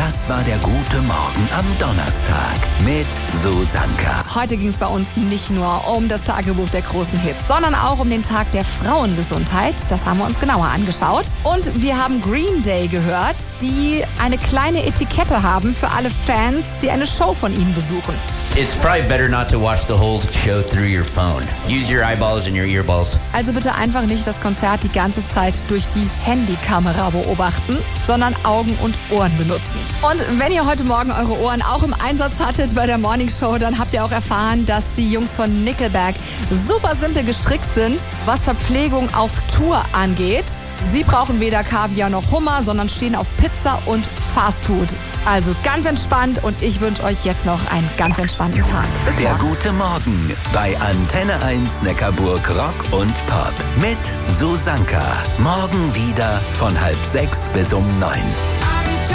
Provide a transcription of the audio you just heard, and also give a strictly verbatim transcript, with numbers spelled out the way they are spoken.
Das war der gute Morgen am Donnerstag mit Susanka. Heute ging es bei uns nicht nur um das Tagebuch der großen Hits, sondern auch um den Tag der Frauengesundheit. Das haben wir uns genauer angeschaut. Und wir haben Green Day gehört, die eine kleine Etikette haben für alle Fans, die eine Show von ihnen besuchen. It's probably better not to watch the whole show through your phone. Use your eyeballs and your earballs. Also bitte einfach nicht das Konzert die ganze Zeit durch die Handykamera beobachten, sondern Augen und Ohren benutzen. Und wenn ihr heute Morgen eure Ohren auch im Einsatz hattet bei der Morning Show, dann habt ihr auch erfahren, dass die Jungs von Nickelback super simpel gestrickt sind, was Verpflegung auf Tour angeht. Sie brauchen weder Kaviar noch Hummer, sondern stehen auf Pizza und Fastfood. Also ganz entspannt und ich wünsche euch jetzt noch einen ganz entspannten Tag. Bis Der morgen. gute Morgen bei Antenne eins Neckarburg Rock und Pop mit Susanka. Morgen wieder von halb sechs bis um neun.